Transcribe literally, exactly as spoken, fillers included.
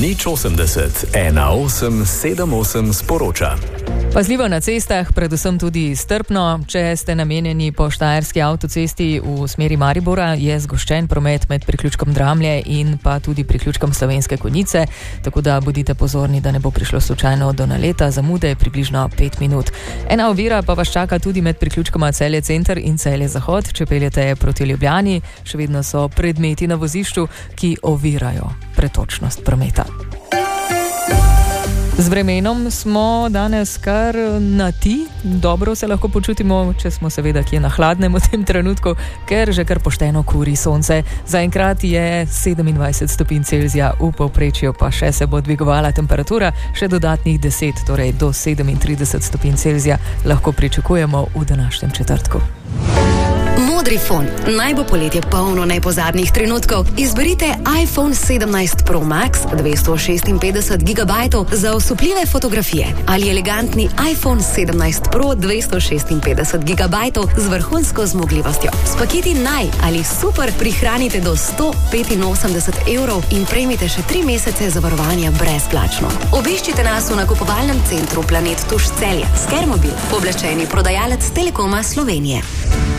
nič osemdeset, ena osem sedem osem sporoča. Pazljivo na cestah, predvsem tudi strpno. Če ste namenjeni po štajerski avtocesti v smeri Maribora, je zgoščen promet med priključkom Dramlje in pa tudi priključkom Slovenske Konjice, tako da bodite pozorni, da ne bo prišlo slučajno do naleta, zamude približno pet minut. Ena ovira pa vas čaka tudi med priključkoma Celje Center in Celje Zahod, če peljete proti Ljubljani. Še vedno so predmeti na vozišču, ki ovirajo pretočnost prometa. Z vremenom smo danes kar na ti. Dobro se lahko počutimo, če smo seveda kje na hladnem v tem trenutku, ker že kar pošteno kuri sonce. Zaenkrat je sedemindvajset stopinj Celzija, v povprečju pa še se bo dvigovala temperatura, še dodatnih deset, torej do sedemintrideset stopinj Celzija lahko pričakujemo v današnjem četrtku. Modrifon. Naj bo poletje polno nepozabnih trenutkov. Izberite iPhone sedemnajst Pro Max dvesto šestinpetdeset gigabajtov za osupljive fotografije ali elegantni iPhone sedemnajst Pro dvesto šestinpetdeset gigabajtov z vrhunsko zmogljivostjo. S paketi naj ali super prihranite do sto petinosemdeset evrov in prejmite še tri mesece zavarovanja brezplačno. Obiščite nas v nakupovalnem centru Planet Tuš Celje. Skermobil, pooblaščeni prodajalec Telekoma Slovenije.